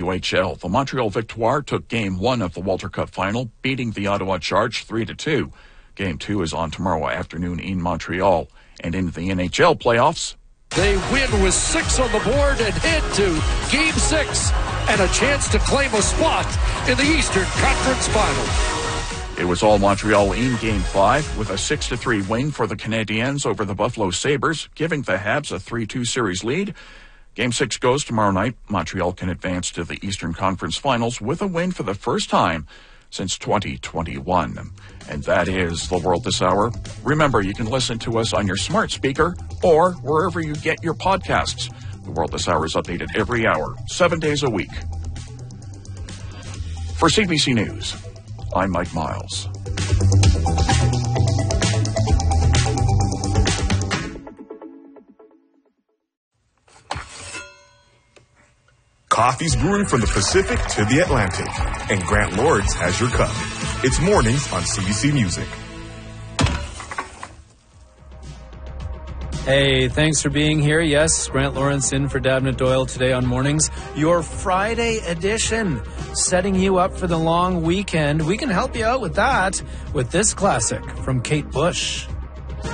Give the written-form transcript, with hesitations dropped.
OHL. The Montreal Victoire took Game 1 of the Walter Cup final, beating the Ottawa Charge 3-2. Game 2 is on tomorrow afternoon in Montreal. And in the NHL playoffs, they win with 6 on the board and head to Game 6 and a chance to claim a spot in the Eastern Conference Final. It was all Montreal in Game 5 with a 6-3 win for the Canadiens over the Buffalo Sabres, giving the Habs a 3-2 series lead. Game 6 goes tomorrow night. Montreal can advance to the Eastern Conference Finals with a win for the first time since 2021. And that is the World This Hour. Remember, you can listen to us on your smart speaker or wherever you get your podcasts. The World This Hour is updated every hour, 7 days a week. For CBC News, I'm Mike Miles. Coffee's brewing from the Pacific to the Atlantic, and Grant Lawrence has your cup. It's mornings on CBC Music. Hey, thanks for being here. Yes, Grant Lawrence in for Dabnett Doyle today on Mornings. Your Friday edition, setting you up for the long weekend. We can help you out with that with this classic from Kate Bush.